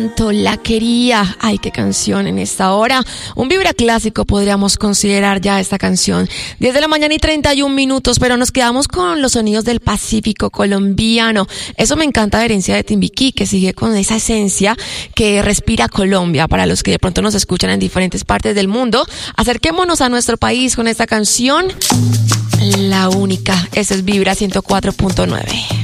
La quería. Ay, qué canción en esta hora. Un vibra clásico podríamos considerar ya esta canción. 10 de la mañana y 31 minutos, pero nos quedamos con los sonidos del Pacífico colombiano. Eso me encanta de Herencia de Timbiquí, que sigue con esa esencia que respira Colombia. Para los que de pronto nos escuchan en diferentes partes del mundo, acerquémonos a nuestro país con esta canción. La única. Ese es Vibra 104.9.